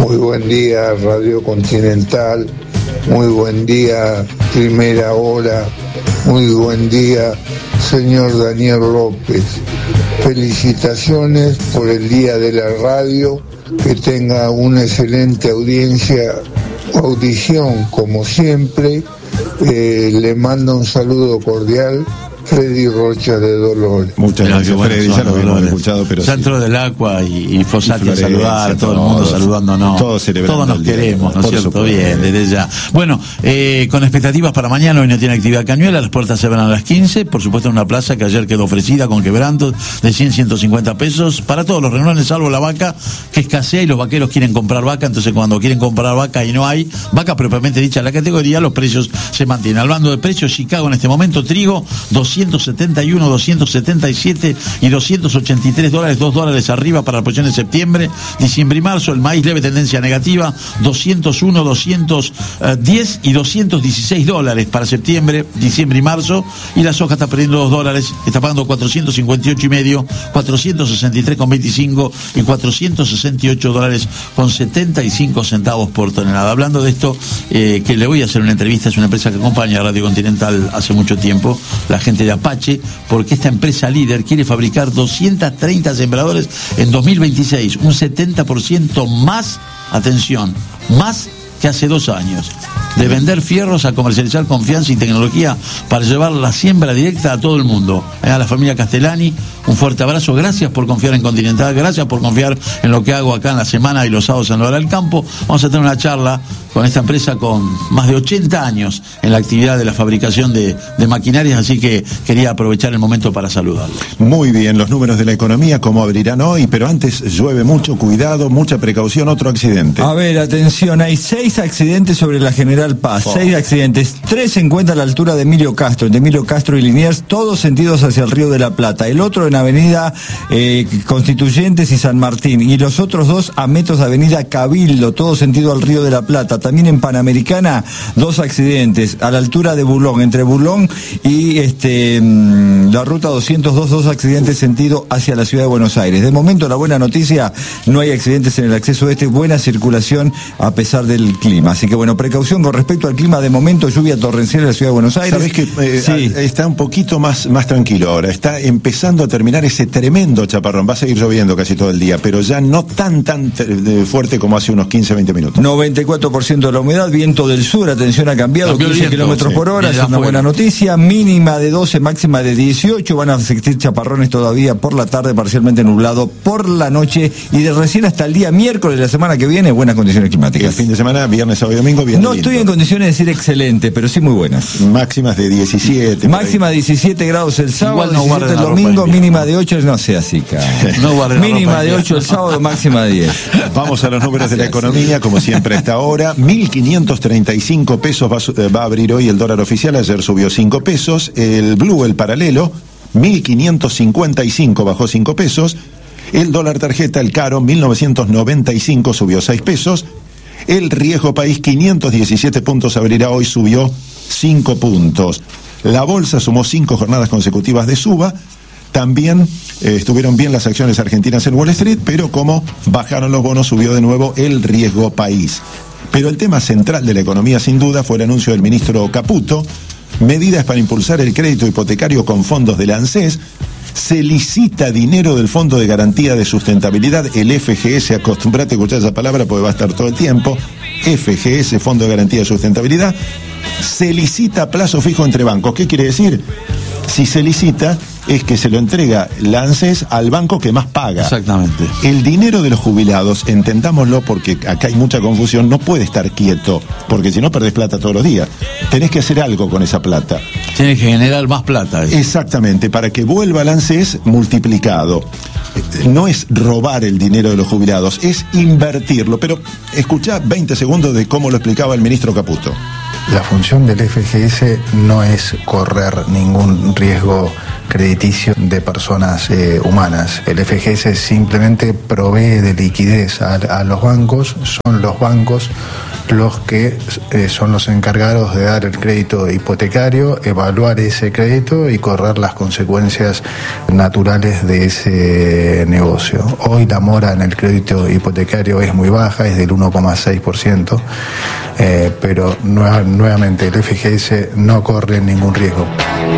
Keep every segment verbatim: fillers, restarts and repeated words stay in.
Muy buen día, Radio Continental. Muy buen día, Primera Hora. Muy buen día, señor Daniel López. Felicitaciones por el Día de la Radio. Que tenga una excelente audiencia, audición como siempre. Eh, le mando un saludo cordial. Freddy Rocha de Dolores. Muchas Mira, gracias, Freddy, ya lo habíamos escuchado, pero Centro sí. del Agua y, y Fossati a saludar, todo, todo el mundo saludándonos. Todos celebrando. Todos nos queremos, ¿no es cierto? Supuesto. Bien, desde ya. Bueno, eh, con expectativas para mañana, hoy no tiene actividad Cañuela, las puertas se abren a las quince, por supuesto en una plaza que ayer quedó ofrecida con quebrantos de cien, ciento cincuenta pesos para todos los renglones, salvo la vaca, que escasea y los vaqueros quieren comprar vaca, entonces cuando quieren comprar vaca y no hay vaca propiamente dicha en la categoría, los precios se mantienen. Hablando de precios, Chicago en este momento, trigo, doscientos setenta y uno, doscientos setenta y siete y doscientos ochenta y tres dólares, dos dólares arriba para la posición de septiembre, diciembre y marzo. El maíz leve tendencia negativa, doscientos uno, doscientos diez y doscientos dieciséis dólares para septiembre, diciembre y marzo. Y la soja está perdiendo dos dólares, está pagando cuatrocientos cincuenta y ocho y medio, cuatrocientos sesenta y tres con veinticinco y cuatrocientos sesenta y ocho dólares con setenta y cinco centavos por tonelada. Hablando de esto, eh, que le voy a hacer una entrevista, es una empresa que acompaña a Radio Continental hace mucho tiempo, la gente de Apache, porque esta empresa líder quiere fabricar doscientos treinta sembradores en dos mil veintiséis, un setenta por ciento más, atención, más que hace dos años. De vender fierros a comercializar confianza y tecnología para llevar la siembra directa a todo el mundo. A la familia Castellani, un fuerte abrazo. Gracias por confiar en Continental, gracias por confiar en lo que hago acá en la semana y los sábados en la hora del campo. Vamos a tener una charla con esta empresa con más de ochenta años en la actividad de la fabricación de, de maquinarias, así que quería aprovechar el momento para saludarlo. Muy bien, los números de la economía, cómo abrirán hoy, pero antes llueve mucho, cuidado, mucha precaución, otro accidente. A ver, atención, hay seis accidentes sobre la General Paz, oh. seis accidentes, tres se encuentran a la altura de Emilio Castro, entre Emilio Castro y Liniers, todos sentidos hacia el Río de la Plata, el otro en Avenida eh, Constituyentes y San Martín, y los otros dos a metros de Avenida Cabildo, todo sentido al Río de la Plata. También en Panamericana, dos accidentes a la altura de Bulón, entre Bulón y este mmm, la ruta doscientos dos, dos accidentes sentido hacia la ciudad de Buenos Aires. De momento, la buena noticia, no hay accidentes en el acceso este, buena circulación a pesar del clima. Así que bueno, precaución con respecto al clima, de momento lluvia torrencial en la ciudad de Buenos Aires. Sabés que eh, sí. está un poquito más, más tranquilo ahora, está empezando a terminar ese tremendo chaparrón, va a seguir lloviendo casi todo el día, pero ya no tan tan fuerte como hace unos quince, veinte minutos. noventa y cuatro por ciento de la humedad, viento del sur, atención, ha cambiado, Cambió quince kilómetros por hora, sí, es una afuera. buena noticia, mínima de doce, máxima de dieciocho, van a existir chaparrones todavía por la tarde, parcialmente nublado por la noche, y de recién hasta el día miércoles de la semana que viene, buenas condiciones climáticas. El fin de semana, viernes, sábado y domingo, bien No lindo. estoy en condiciones de decir excelente, pero sí muy buenas. Máximas de diecisiete. Máxima diecisiete grados el sábado, no diecisiete el domingo, mínima de ocho, no sea así, cara. No mínima de ocho el sábado, máxima de diez. Vamos a los números de la economía, como siempre a esta hora. mil quinientos treinta y cinco pesos va, va a abrir hoy el dólar oficial, ayer subió cinco pesos. El blue, el paralelo, mil quinientos cincuenta y cinco, bajó cinco pesos. El dólar tarjeta, el caro, mil novecientos noventa y cinco, subió seis pesos. El riesgo país, quinientos diecisiete puntos, abrirá hoy, subió cinco puntos. La bolsa sumó cinco jornadas consecutivas de suba. También eh, estuvieron bien las acciones argentinas en Wall Street, pero como bajaron los bonos, subió de nuevo el riesgo país. Pero el tema central de la economía, sin duda, fue el anuncio del ministro Caputo, medidas para impulsar el crédito hipotecario con fondos del ANSES. Se licita dinero del Fondo de Garantía de Sustentabilidad, el F G S, acostumbrate a escuchar esa palabra porque va a estar todo el tiempo, F G S, Fondo de Garantía de Sustentabilidad. Se licita a plazo fijo entre bancos. ¿Qué quiere decir? Si se licita, es que se lo entrega la ANSES al banco que más paga. Exactamente. El dinero de los jubilados, entendámoslo porque acá hay mucha confusión, no puede estar quieto, porque si no perdés plata todos los días. Tenés que hacer algo con esa plata. Tienes que generar más plata. ¿eh? Exactamente, para que vuelva al ANSES multiplicado. No es robar el dinero de los jubilados, es invertirlo. Pero escuchá veinte segundos de cómo lo explicaba el ministro Caputo. La función del F G S no es correr ningún riesgo crediticio de personas eh, humanas. El F G S simplemente provee de liquidez a, a los bancos, son los bancos los que eh, son los encargados de dar el crédito hipotecario, evaluar ese crédito y correr las consecuencias naturales de ese negocio. Hoy la mora en el crédito hipotecario es muy baja, es del uno coma seis por ciento, eh, pero nueva, nuevamente el F G S no corre ningún riesgo.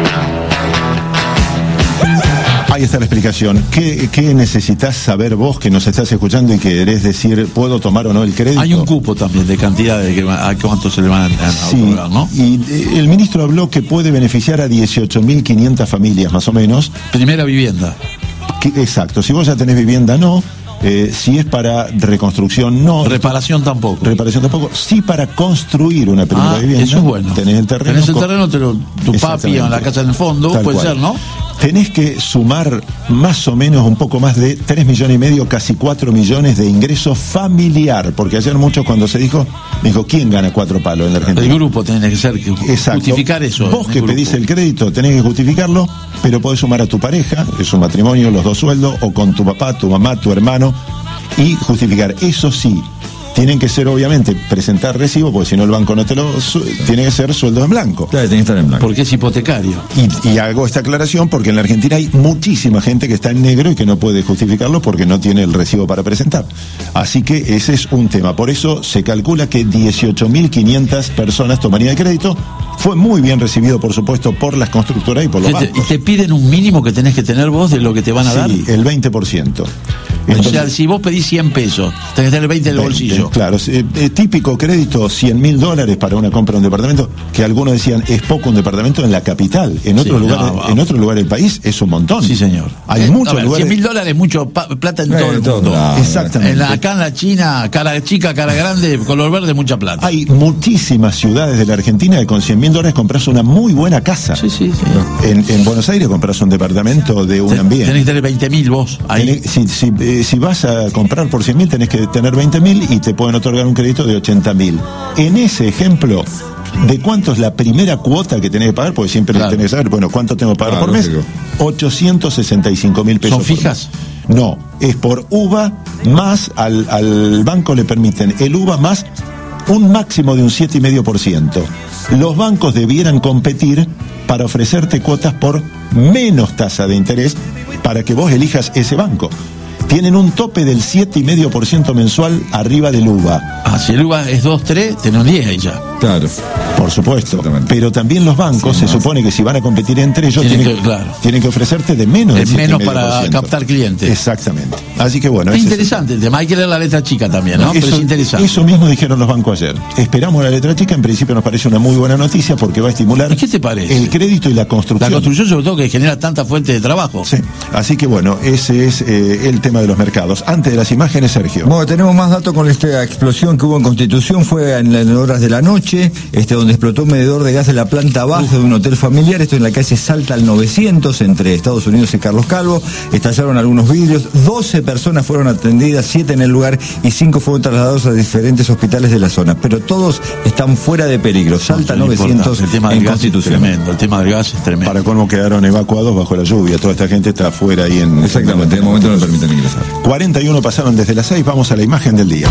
Ahí está la explicación. ¿Qué, ¿Qué necesitas saber vos que nos estás escuchando y querés decir, ¿puedo tomar o no el crédito? Hay un cupo también de cantidad de que, a cuánto se le van a, a sí, otorgar, ¿no? Y el ministro habló que puede beneficiar a dieciocho mil quinientas familias, más o menos. Primera vivienda. Que, exacto. Si vos ya tenés vivienda, no. Eh, si es para reconstrucción, no. Reparación tampoco. Reparación tampoco. Sí para construir una primera ah, vivienda. Eso es bueno. Tenés el terreno. Tenés el terreno, te lo, tu papi en la casa en el fondo, Tal puede cual. ser, ¿no? Tenés que sumar más o menos un poco más de tres millones y medio, casi cuatro millones de ingreso familiar, porque ayer muchos cuando se dijo, dijo, ¿quién gana cuatro palos en la Argentina? El grupo tiene que ser, que Exacto. justificar eso. Vos que pedís el crédito tenés que justificarlo, pero podés sumar a tu pareja, es un matrimonio, los dos sueldos, o con tu papá, tu mamá, tu hermano, y justificar. Eso sí, tienen que ser, obviamente, presentar recibo, porque si no el banco no te lo... Su, tiene que ser sueldo en blanco. Claro, tiene que estar en blanco. Porque es hipotecario. Y, y hago esta aclaración porque en la Argentina hay muchísima gente que está en negro y que no puede justificarlo porque no tiene el recibo para presentar. Así que ese es un tema. Por eso se calcula que dieciocho mil quinientas personas tomarían el crédito. Fue muy bien recibido, por supuesto, por las constructoras y por los bancos. ¿Y te piden un mínimo que tenés que tener vos de lo que te van a sí, dar? Sí, el veinte por ciento. Entonces, o sea, si vos pedís cien pesos, tenés que tener veinte en el bolsillo. Claro, eh, eh, típico crédito, cien mil dólares para una compra de un departamento, que algunos decían es poco un departamento en la capital. En otro, sí, lugar, no, en otro lugar del país es un montón. Sí, señor. Hay eh, muchos ver, lugares. cien mil dólares es mucho pa plata en eh, todo el mundo. No, exactamente. En la, acá en la China, cara chica, cara grande, color verde, mucha plata. Hay muchísimas ciudades de la Argentina que con cien mil dólares compras una muy buena casa. Sí, sí, sí. En, en Buenos Aires compras un departamento de un Ten, ambiente. Tenés que tener veinte mil vos. Ahí. Tenés, si, si, eh, si vas a comprar por cien mil, tenés que tener veinte mil y te pueden otorgar un crédito de ochenta mil. En ese ejemplo, ¿de cuánto es la primera cuota que tenés que pagar? Porque siempre claro. tenés que saber, bueno, ¿cuánto tengo que pagar claro, por mes? Lógico. ochocientos sesenta y cinco mil pesos. ¿Son fijas? No, es por U V A más, al, al banco le permiten el U V A más un máximo de un siete coma cinco por ciento. Los bancos debieran competir para ofrecerte cuotas por menos tasa de interés para que vos elijas ese banco. Tienen un tope del siete coma cinco por ciento mensual arriba del U V A. Ah, si el U V A es dos, tres, tenés un diez ahí ya. Claro. Por supuesto. Pero también los bancos, sí, se no. supone que si van a competir entre ellos, tienen, tienen, que, claro. tienen que ofrecerte de menos de menos para captar clientes. Exactamente. Así que bueno. Es interesante el tema. Hay que leer la letra chica también, ¿no? Eso, Pero es interesante. Eso mismo dijeron los bancos ayer. Esperamos la letra chica. En principio nos parece una muy buena noticia porque va a estimular. ¿Y qué te parece? El crédito y la construcción. La construcción, sobre todo, que genera tanta fuente de trabajo. Sí. Así que bueno, ese es eh, el tema de los mercados. Antes de las imágenes, Sergio. Bueno, tenemos más datos con esta explosión que hubo en Constitución. Fue en las horas de la noche, este, donde explotó un medidor de gas de la planta baja Uf. de un hotel familiar. Esto en la calle Salta al novecientos, entre Estados Unidos y Carlos Calvo. Estallaron algunos vidrios. doce personas fueron atendidas, siete en el lugar y cinco fueron trasladados a diferentes hospitales de la zona. Pero todos están fuera de peligro. Salta no, novecientos el tema del en gas Constitución. Es tremendo. El tema del gas es tremendo. Para colmo quedaron evacuados bajo la lluvia. Toda esta gente está afuera ahí en... Exactamente, en el momento no le permiten ingresar. cuarenta y uno pasaron desde las seis. Vamos a la imagen del día.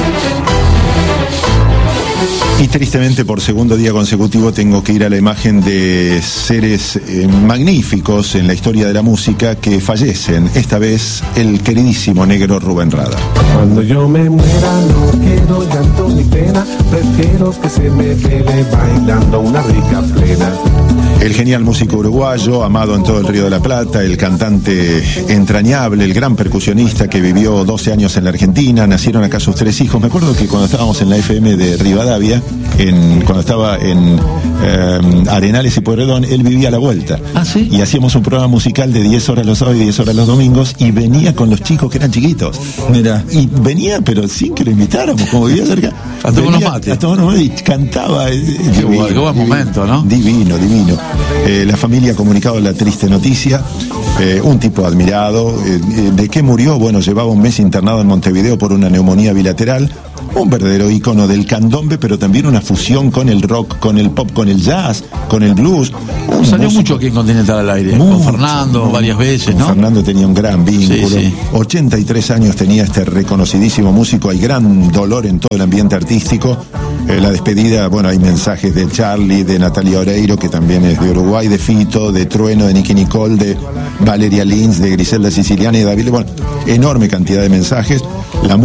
Y tristemente por segundo día consecutivo tengo que ir a la imagen de seres eh, magníficos en la historia de la música que fallecen. Esta vez el queridísimo negro Rubén Rada. Cuando yo me muera no quiero llanto ni pena, prefiero que se me vele bailando una rica plena. El genial músico uruguayo, amado en todo el Río de la Plata, el cantante entrañable, el gran percusionista que vivió doce años en la Argentina, nacieron acá sus tres hijos. Me acuerdo que cuando estábamos en la F M de Rivadavia, en, cuando estaba en eh, Arenales y Pueyrredón, él vivía a la vuelta. ¿Ah, sí? Y hacíamos un programa musical de diez horas los sábados y diez horas los domingos, y venía con los chicos que eran chiquitos. Mira. Y venía, pero sin que lo invitáramos, como vivía cerca. A tomar unos mates. A tomar unos mates y cantaba. Eh, qué, divino, qué buen momento, ¿no? Divino, divino. Eh, la familia ha comunicado la triste noticia. Eh, un tipo admirado. Eh, ¿De qué murió? Bueno, llevaba un mes internado en Montevideo por una neumonía bilateral. un verdadero ícono del candombe, pero también una fusión con el rock, con el pop, con el jazz, con el blues. Un Salió músico, mucho aquí en Continental al Aire, mucho, con Fernando varias veces, con ¿no? Fernando tenía un gran vínculo. Sí, sí. ochenta y tres años tenía este reconocidísimo músico. Hay gran dolor en todo el ambiente artístico. Eh, la despedida, bueno, hay mensajes de Charlie, de Natalia Oreiro, que también es de Uruguay, de Fito, de Trueno, de Nicky Nicole, de Valeria Lins, de Griselda Siciliana y de David. Bueno, enorme cantidad de mensajes. La